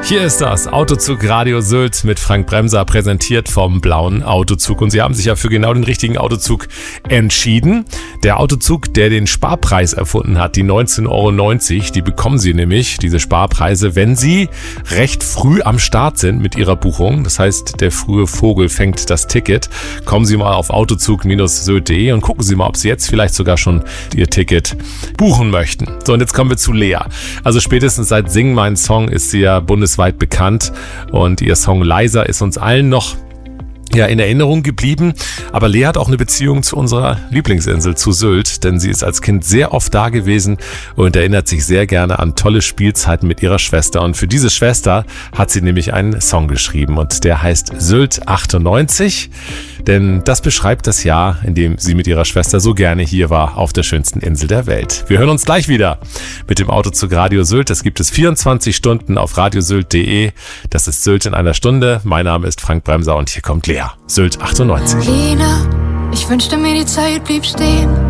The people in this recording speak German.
Hier ist das Autozug Radio Sylt mit Frank Bremser, präsentiert vom Blauen Autozug. Und Sie haben sich ja für genau den richtigen Autozug entschieden. Der Autozug, der den Sparpreis erfunden hat, die 19,90 €, die bekommen Sie nämlich, diese Sparpreise, wenn Sie recht früh am Start sind mit Ihrer Buchung. Das heißt, der frühe Vogel fängt das Ticket. Kommen Sie mal auf autozug-sylt.de und gucken Sie mal, ob Sie jetzt vielleicht sogar schon Ihr Ticket buchen möchten. So, und jetzt kommen wir zu Lea. Also spätestens seit Sing mein Song ist sie ja bundesweit bekannt und ihr Song Leiser ist uns allen noch in Erinnerung geblieben. Aber Lea hat auch eine Beziehung zu unserer Lieblingsinsel, zu Sylt, denn sie ist als Kind sehr oft da gewesen und erinnert sich sehr gerne an tolle Spielzeiten mit ihrer Schwester. Und für diese Schwester hat sie nämlich einen Song geschrieben und der heißt Sylt 98. Denn das beschreibt das Jahr, in dem sie mit ihrer Schwester so gerne hier war, auf der schönsten Insel der Welt. Wir hören uns gleich wieder mit dem Autozug Radio Sylt. Das gibt es 24 Stunden auf radiosylt.de. Das ist Sylt in einer Stunde. Mein Name ist Frank Bremser und hier kommt Lea. Sylt 98. Lena, ich wünschte mir, die Zeit blieb stehen.